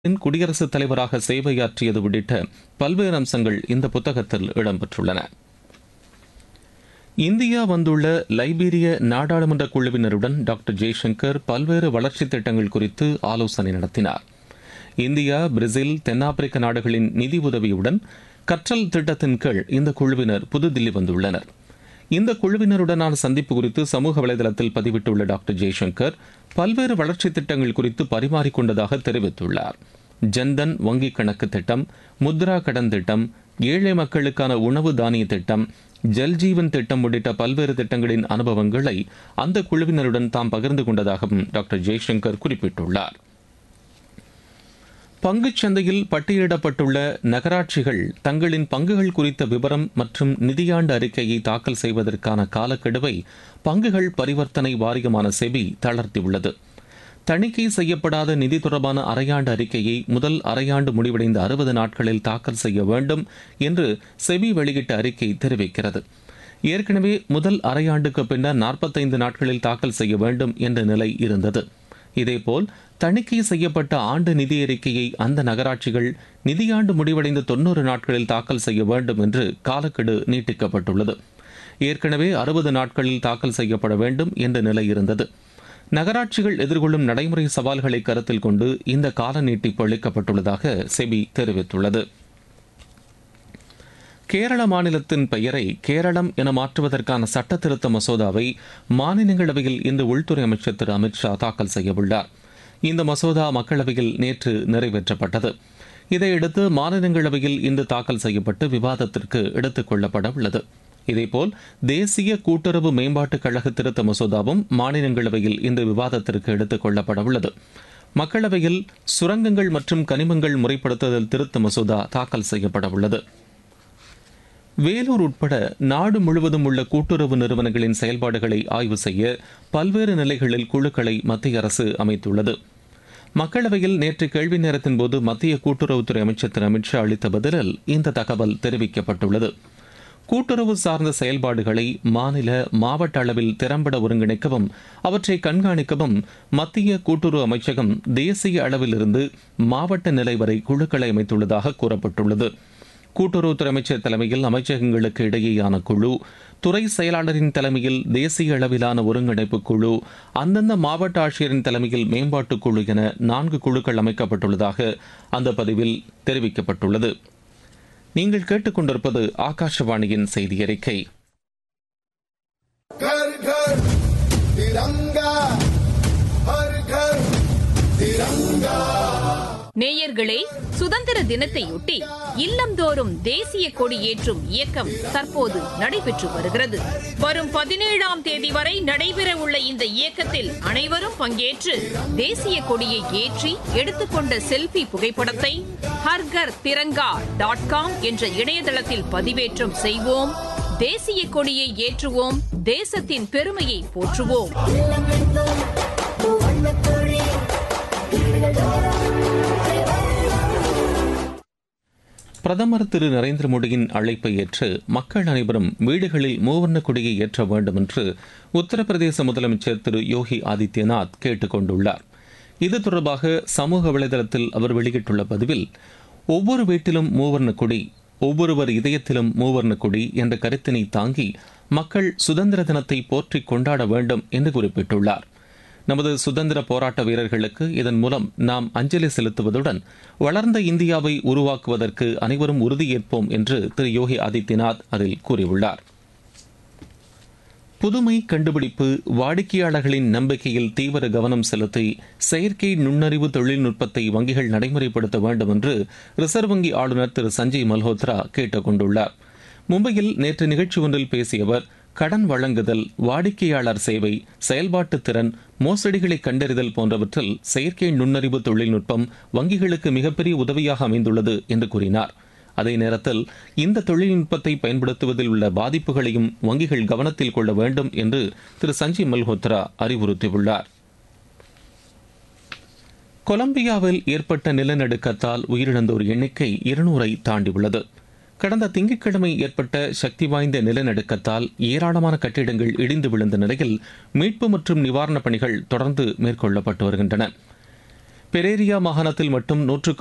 குடியரசுத் தலைவராக சேவையாற்றியது உள்ளிட்ட பல்வேறு அம்சங்கள் இந்த புத்தகத்தில் இடம்பெற்றுள்ளன. இந்தியா வந்துள்ள லைபீரிய நாடாளுமன்ற குழுவினருடன் டாக்டர் ஜெய்சங்கர் பல்வேறு வளர்ச்சித் திட்டங்கள் குறித்து ஆலோசனை நடத்தினார். இந்தியா, பிரேசில், தென்னாப்பிரிக்க நாடுகளின் நிதி உதவியுடன் கற்றல் திட்டத்தின் கீழ் இந்த குழுவினர் புதுதில்லி வந்துள்ளனர். இந்த குழுவினருடனான சந்திப்பு குறித்து சமூக வலைதளத்தில் பதிவிட்டுள்ள டாக்டர் ஜெய்சங்கர் பல்வேறு வளர்ச்சித் திட்டங்கள் குறித்து பரிமாறிக்கொண்டதாக தெரிவித்துள்ளார். ஜன்தன் வங்கிக் கணக்கு திட்டம், முத்ரா கடன் திட்டம், ஏழை மக்களுக்கான உணவு தானிய திட்டம், ஜல்ஜீவன் திட்டம் உள்ளிட்ட பல்வேறு திட்டங்களின் அனுபவங்களை அந்த குழுவினருடன் தாம் பகிர்ந்து கொண்டதாகவும் டாக்டர் ஜெய்சங்கர் குறிப்பிட்டுள்ளார். பங்குச் சந்தையில் பட்டியலிடப்பட்டுள்ள நகராட்சிகள் தங்களின் பங்குகள் குறித்த விவரம் மற்றும் நிதியாண்டு அறிக்கையை தாக்கல் செய்வதற்கான காலக்கெடுவை பங்குகள் பரிவர்த்தனை வாரியமான செபி தளர்த்தியுள்ளது. தணிக்கை செய்யப்படாத நிதி தொடர்பான அரையாண்டு அறிக்கையை முதல் அரையாண்டு முடிவடைந்த 60 நாட்களில் தாக்கல் செய்ய வேண்டும் என்று செபி வெளியிட்ட அறிக்கை தெரிவிக்கிறது. ஏற்கனவே முதல் அரையாண்டுக்கு பின்னர் 45 நாட்களில் தாக்கல் செய்ய வேண்டும் என்ற நிலை இருந்தது. இதேபோல் தணிக்கை செய்யப்பட்ட ஆண்டு நிதி அறிக்கையை அந்த நகராட்சிகள் நிதியாண்டு முடிவடைந்த 90 நாட்களில் தாக்கல் செய்ய வேண்டும் என்று காலக்கெடு நீட்டிக்கப்பட்டுள்ளது. ஏற்கனவே 60 நாட்களில் தாக்கல் செய்யப்பட வேண்டும் என்ற நிலை இருந்தது. நகராட்சிகள் எதிர்கொள்ளும் நடைமுறை சவால்களை கருத்தில் கொண்டு இந்த கால நீட்டிப்பு அளிக்கப்பட்டுள்ளதாக செபி தெரிவித்துள்ளது. கேரள மாநிலத்தின் பெயரை கேரளம் என மாற்றுவதற்கான சட்ட திருத்த மசோதாவை மாநிலங்களவையில் இன்று உள்துறை அமைச்சர் திரு அமித்ஷா தாக்கல் செய்யவுள்ளார். இந்த மசோதா மக்களவையில் நேற்று நிறைவேற்றப்பட்டது. இதையடுத்து மாநிலங்களவையில் இன்று தாக்கல் செய்யப்பட்டு விவாதத்திற்கு எடுத்துக் கொள்ளப்பட உள்ளது. இதேபோல் தேசிய கூட்டுறவு மேம்பாட்டுக் கழக திருத்த மசோதாவும் மாநிலங்களவையில் இன்று விவாதத்திற்கு எடுத்துக் கொள்ளப்பட உள்ளது. மக்களவையில் சுரங்கங்கள் மற்றும் கனிமங்கள் முறைப்படுத்துதல் திருத்த மசோதா தாக்கல் செய்யப்பட உள்ளது. வேலூர் உட்பட நாடு முழுவதும் உள்ள கூட்டுறவு நிறுவனங்களின் செயல்பாடுகளை ஆய்வு செய்ய பல்வேறு நிலைகளில் குழுக்களை மத்திய அரசு அமைத்துள்ளது. மக்களவையில் நேற்று கேள்வி நேரத்தின் போது மத்திய கூட்டுறவுத்துறை அமைச்சர் திரு அமித்ஷா அளித்த பதிலில் இந்த தகவல் தெரிவிக்கப்பட்டுள்ளது. கூட்டுறவு சார்ந்த செயல்பாடுகளை மாநில, மாவட்ட அளவில் திறம்பட ஒருங்கிணைக்கவும் அவற்றை கண்காணிக்கவும் மத்திய கூட்டுறவு அமைச்சகம் தேசிய அளவிலிருந்து மாவட்ட நிலை வரை குழுக்களை அமைத்துள்ளதாக கூறப்பட்டுள்ளது. கூட்டுறவுத்துறை அமைச்சர் தலைமையில் அமைச்சகங்களுக்கு இடையேயான குழு, துறை செயலாளரின் தலைமையில் தேசிய அளவிலான ஒருங்கிணைப்பு குழு, அந்தந்த மாவட்ட ஆட்சியரின் தலைமையில் மேம்பாட்டுக் குழு என 4 குழுக்கள் அமைக்கப்பட்டுள்ளதாக அந்த பதிவில் தெரிவிக்கப்பட்டுள்ளது. நீங்கள் கேட்டுக்கொண்டிருப்பது ஆகாஷவாணியின் செய்தி அறிக்கை. நேயர்களே, சுதந்திர தினத்தையொட்டி இல்லந்தோறும் தேசிய கொடி ஏற்றும் இயக்கம் தற்போது நடைபெற்று வருகிறது. வரும் 17ஆம் தேதி வரை நடைபெறவுள்ள இந்த இயக்கத்தில் அனைவரும் பங்கேற்று தேசிய கொடியை ஏற்றி எடுத்துக்கொண்ட செல்ஃபி புகைப்படத்தை harghar.com என்ற இணையதளத்தில் பதிவேற்றம் செய்வோம். தேசிய கொடியை ஏற்றுவோம். தேசத்தின் பெருமையை போற்றுவோம். பிரதமர் திரு நரேந்திர மோடியின் அழைப்பை ஏற்று மக்கள் அனைவரும் வீடுகளில் மூவர்ண கொடியை ஏற்ற வேண்டும் என்று உத்தரப்பிரதேச முதலமைச்சர் திரு யோகி ஆதித்யநாத் கேட்டுக் கொண்டுள்ளார். இது தொடர்பாக சமூக வலைதளத்தில் அவர் வெளியிட்டுள்ள பதிவில், ஒவ்வொரு வீட்டிலும் மூவர்ண கொடி, ஒவ்வொருவர் இதயத்திலும் மூவர்ண கொடி என்ற கருத்தினை தாங்கி மக்கள் சுதந்திர தினத்தை போற்றி கொண்டாட வேண்டும் என்று குறிப்பிட்டுள்ளார். நமது சுதந்திர போராட்ட வீரர்களுக்கு இதன் மூலம் நாம் அஞ்சலி செலுத்துவதுடன் வளர்ந்த இந்தியாவை உருவாக்குவதற்கு அனைவரும் உறுதியேற்போம் என்று திரு யோகி ஆதித்யநாத் அதில் கூறியுள்ளார். புதுமை கண்டுபிடிப்பு, வாடிக்கையாளர்களின் நம்பிக்கையில் தீவிர கவனம் செலுத்தி செயற்கை நுண்ணறிவு தொழில்நுட்பத்தை வங்கிகள் நடைமுறைப்படுத்த வேண்டும் என்று ரிசர்வ் வங்கி ஆளுநர் திரு சஞ்சய் மல்ஹோத்ரா கேட்டுக் கொண்டுள்ளார். மும்பையில் நேற்று நிகழ்ச்சி ஒன்றில் பேசிய அவர், கடன் வழங்குதல், வாடிக்கையாளர் சேவை, செயல்பாட்டு திறன், மோசடிகளை கண்டறிதல் போன்றவற்றில் செயற்கை நுண்ணறிவு தொழில்நுட்பம் வங்கிகளுக்கு மிகப்பெரிய உதவியாக அமைந்துள்ளது என்று கூறினார். அதே நேரத்தில் இந்த தொழில்நுட்பத்தை பயன்படுத்துவதில் உள்ள பாதிப்புகளையும் வங்கிகள் கவனத்தில் கொள்ள வேண்டும் என்று திரு சஞ்சய் மல்ஹோத்ரா அறிவுறுத்தியுள்ளார். கொலம்பியாவில் ஏற்பட்ட நிலநடுக்கத்தால் உயிரிழந்தோர் எண்ணிக்கை 200 தாண்டியுள்ளது. கடந்த திங்கட்கிழமை ஏற்பட்ட சக்தி வாய்ந்த நிலநடுக்கத்தால் ஏராளமான கட்டிடங்கள் இடிந்து விழுந்த நிலையில் மீட்பு மற்றும் நிவாரணப் பணிகள் தொடர்ந்து மேற்கொள்ளப்பட்டு வருகின்றன. பெரேரியா மாகாணத்தில் மட்டும் 100